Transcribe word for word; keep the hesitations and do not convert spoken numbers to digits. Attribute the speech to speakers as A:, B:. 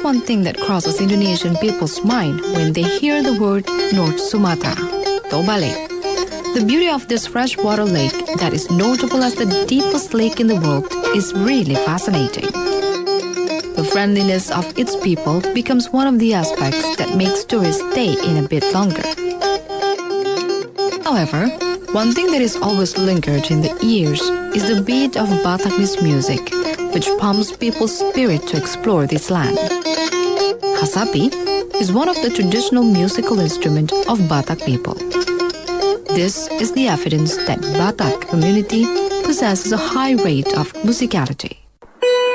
A: one thing that crosses Indonesian people's mind when they hear the word North Sumatra, Toba Lake. The beauty of this freshwater lake that is notable as the deepest lake in the world is really fascinating. The friendliness of its people becomes one of the aspects that makes tourists stay in a bit longer. However, one thing that is always lingered in the ears is the beat of Bataknese music, which pumps people's spirit to explore this land. Kasapi is one of the traditional musical instruments of Batak people. This is the evidence that Batak community possesses a high rate of musicality.